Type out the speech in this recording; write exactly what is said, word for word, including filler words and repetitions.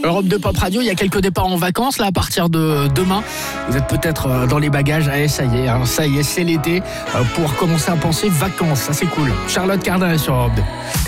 Europe deux Pop Radio, il y a quelques départs en vacances là à partir de demain. Vous êtes peut-être dans les bagages. Allez, ça y est, hein, ça y est, c'est l'été. Pour commencer à penser vacances, ça c'est cool. Charlotte Cardin sur Europe deux.